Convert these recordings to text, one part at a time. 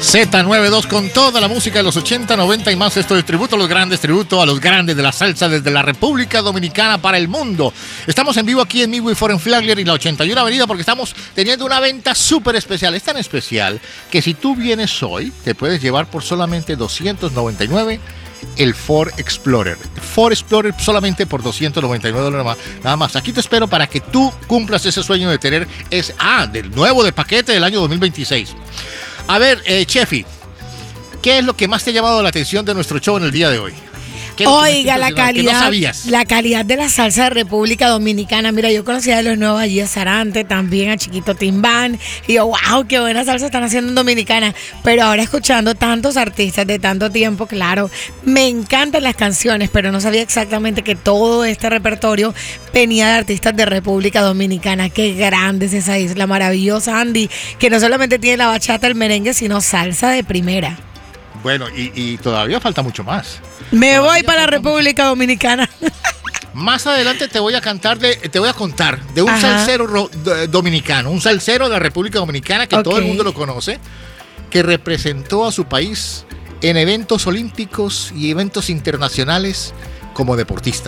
Z92 con toda la música de los 80, 90 y más. Esto es tributo a los grandes de la salsa desde la República Dominicana para el mundo. Estamos en vivo aquí en Midway Foreign Flagler y la 81 Avenida porque estamos teniendo una venta súper especial. Es tan especial que si tú vienes hoy, te puedes llevar por solamente $299 el Ford Explorer. Ford Explorer solamente por $299 nada más. Aquí te espero para que tú cumplas ese sueño de tener del nuevo de paquete del año 2026. A ver, Chefi, ¿qué es lo que más te ha llamado la atención de nuestro show en el día de hoy? Oiga, la calidad, no sabías. La calidad de la salsa de República Dominicana. Mira, yo conocía a los nuevos allí a Sarante, también a Chiquito Timbán. Y yo, wow, qué buena salsa están haciendo en Dominicana. Pero ahora escuchando tantos artistas de tanto tiempo, claro, me encantan las canciones, pero no sabía exactamente que todo este repertorio venía de artistas de República Dominicana. Qué grande es esa isla maravillosa, Andy, que no solamente tiene la bachata, el merengue, sino salsa de primera. Bueno, y todavía falta mucho más. Me voy para la República Dominicana. Más adelante te voy a contar de un salsero dominicano, un salsero de la República Dominicana que todo el mundo lo conoce, que representó a su país en eventos olímpicos y eventos internacionales como deportista.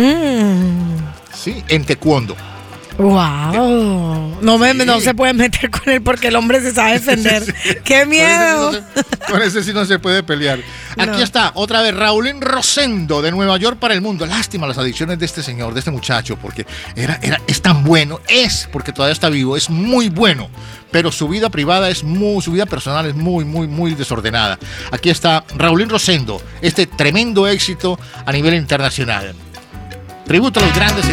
Sí, en taekwondo. ¡Wow! No se puede meter con él porque el hombre se sabe defender. Sí. ¡Qué miedo! Con ese sí no se puede pelear. Aquí está, otra vez, Raulín Rosendo, de Nueva York para el mundo. Lástima las adicciones de este señor, de este muchacho, porque es tan bueno, porque todavía está vivo, es muy bueno, pero su vida privada su vida personal es muy, muy, muy desordenada. Aquí está Raulín Rosendo, este tremendo éxito a nivel internacional. Tributo a los grandes